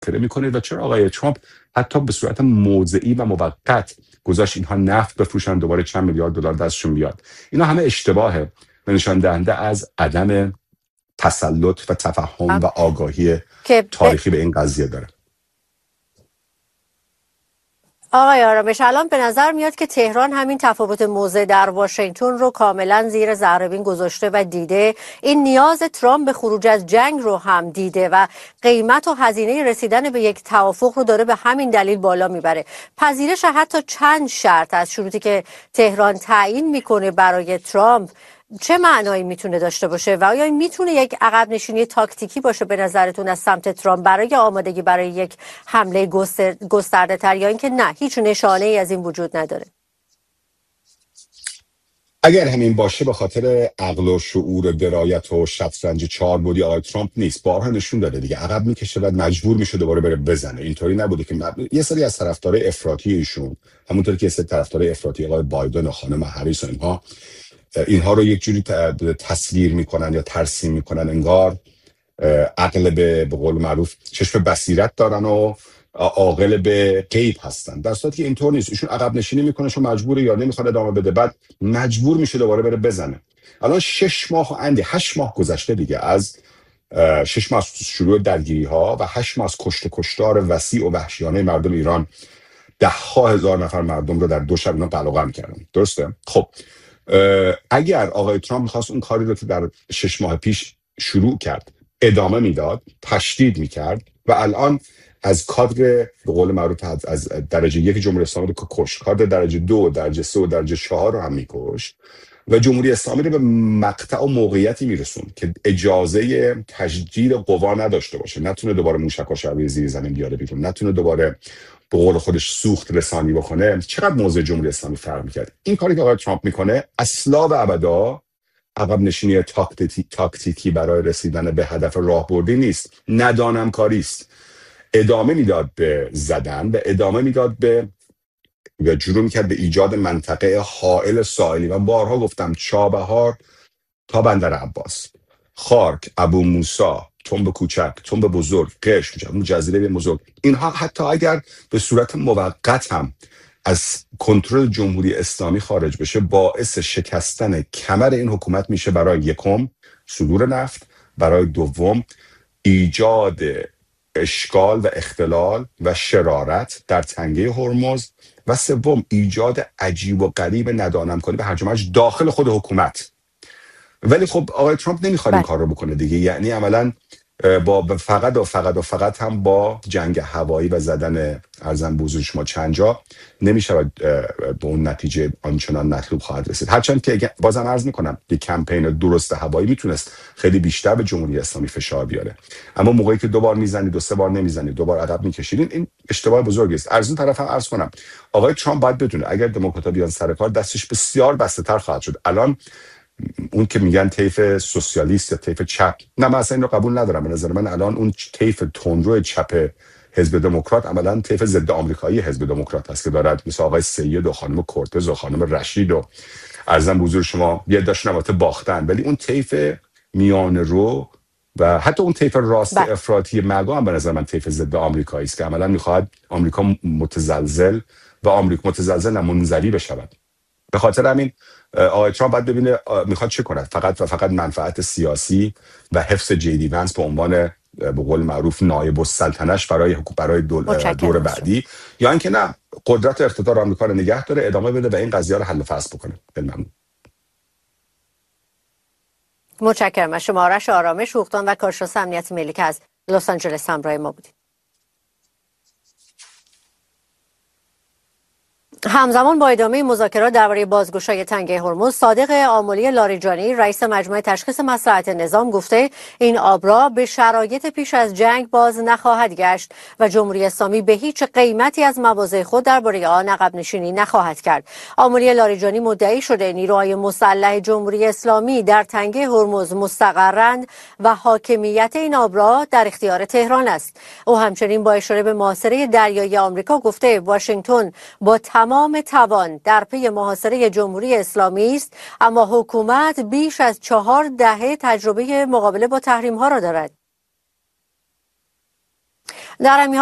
میکنید و چرا آقای ترامپ حتی به صورت موضعی و موقت گذاشت اینها نفت بفروشن دوباره چند میلیارد دلار دستشون بیاد. اینا همه اشتباهه و نشان دهنده از عدم تسلط و تفهم و آگاهی که تاریخی به این قضیه داره. آقای آرامش، الان به نظر میاد که تهران همین تفاوت موضع در واشنگتن رو کاملا زیر ذره‌بین گذاشته و دیده، این نیاز ترامپ به خروج از جنگ رو هم دیده و قیمت و هزینه رسیدن به یک توافق رو داره به همین دلیل بالا میبره. پذیرش حتی چند شرط از شروطی که تهران تعیین میکنه برای ترامپ چه معنایی میتونه داشته باشه و آیا میتونه یک عقب نشینی تاکتیکی باشه به نظرتون از سمت ترامپ برای آمادگی برای یک حمله گسترده تر، یا اینکه نه هیچ نشانه ای از این وجود نداره؟ اگر همین باشه به خاطر عقل و شعور و درایت و شطرنج چهاربعدی آقای ترامپ نیست. بارها نشون داده دیگه عقب میکشه و مجبور میشه دوباره بره بزنه. اینطوری نبوده که یه سری از طرفدارای افراطی ایشون، همونطور که یه سری طرفدارای افراطی آقای بایدن و خانم هریس و اینها رو یک جوری تصویر میکنن یا ترسیم میکنن انگار عقل به قول معروف چشم بصیرت دارن و عاقل به غیب هستن، در صورتی که اینطور نیست. ایشون عقب نشینی میکنه چون مجبوره یا نمیخواد ادامه بده، بعد مجبور میشه دوباره بره بزنه. الان 6 ماه و اندی 8 ماه گذشته دیگه از 6 ماه از شروع درگیری ها و 8 ماه از کشتار وسیع و وحشیانه مردم ایران. 10,000 نفر مردم رو در 2 شب اینا قلقم کردن. درسته؟ خب اگر آقای ترامپ میخواست اون کاری رو که در 6 ماه پیش شروع کرد ادامه میداد، تشدید میکرد و الان از کادر به قول معروف از درجه 1 جمهوری اسلامی رو کشت، کادر درجه 2 درجه 3 و درجه 4 رو هم میکشت و جمهوری اسلامی رو به مقطع و موقعیتی میرسون که اجازه تجدید قوا نداشته باشه، نتونه دوباره موشک و شبیه زیر زمین بیاره بیرون، نتونه دوباره به قول خودش سوخت رسانی بکنه. چقدر موضع جمهوری اسلامی فرق میکرد. این کاری که آقای ترامپ میکنه اصلا و ابدا عقب نشینی تاکتیکی برای رسیدن به هدف راهبردی نیست، ندانم کاری است. ادامه میداد به زدن و ادامه میداد به و جلو میکرد به ایجاد منطقه حائل ساحلی. و بارها گفتم چابهار تا بندر عباس، خارک، ابو موسی، تنب کوچک، تنب بزرگ، قشم، اون جزیره بزرگ، اینها حتی اگر به صورت موقت هم از کنترل جمهوری اسلامی خارج بشه، باعث شکستن کمر این حکومت میشه. برای یکم صدور نفت، برای دوم ایجاد اشکال و اختلال و شرارت در تنگه هرمز و سوم ایجاد عجیب و غریب ندانم کنی به هرج و مرج داخل خود حکومت. ولی خب آقای ترامپ نمیخواد این کار رو بکنه دیگه. یعنی عملا با فقط هم با جنگ هوایی و زدن ارزم به حضور شما چند جا نمیشود به اون نتیجه آنچنان مطلوب خواهد رسید. هرچند که بازم عرض میکنم که کمپین درست هوایی میتونست خیلی بیشتر به جمهوری اسلامی فشار بیاره، اما موقعی که 2 بار میزنید و 3 بار نمیزنید، 2 بار عقب میکشیدین، این اشتباه بزرگی است. از اون طرف هم عرض کنم آقای ترامپ باید بدونه اگر دموکرات‌ها بیان سر کار دستش بسیار بسته‌تر خواهد شد. الان اون که میگن طیف سوسیالیست یا طیف چپ، نه من اصلا این رو قبول ندارم. به نظر من الان اون طیف تندرو چپ حزب دموکرات عملا طیف ضد آمریکایی حزب دموکرات هست که دارد مثل آقای سید و خانم کورتز و خانم رشید و ارزم به حضور شما یه داشتن البته باختن، ولی اون طیف میان رو و حتی اون طیف راست افراطی مگا هم به نظر من طیف ضد آمریکایی است که عملا میخواد آمریکا متزلزل و آمریکا متزلزل منزوی بشود. به خاطر همین آقای ترامپ باید ببینه میخواد چه کنه، فقط و فقط منفعت سیاسی و حفظ جی دی ونس به عنوان به قول معروف نایب السلطنش برای دور بعدی، یا اینکه نه قدرت اقتدار آمریکا رو نگه داره، ادامه بده و این قضیه رو حل و فصل بکنه. ممنون. متشکرم از شما. آرش آرامش، حقوقدان و کارشناس امنیت ملی که از لس آنجلس همراه ما بودید. همزمان با ادامه مذاکرات درباره بازگشایی تنگه هرمز، صادق آملی لاریجانی رئیس مجمع تشخیص مصلحت نظام گفته این آبراه به شرایط پیش از جنگ باز نخواهد گشت و جمهوری اسلامی به هیچ قیمتی از مواضع خود درباره آن عقب نشینی نخواهد کرد. آملی لاریجانی مدعی شده نیروهای مسلح جمهوری اسلامی در تنگه هرمز مستقرند و حاکمیت این آبراه در اختیار تهران است. او همچنین با اشاره به محاصره دریایی آمریکا گفته واشنگتن با تمام توان در پی محاصره جمهوری اسلامی است، اما حکومت بیش از 4 دهه تجربه مقابله با تحریم ها را دارد. در همین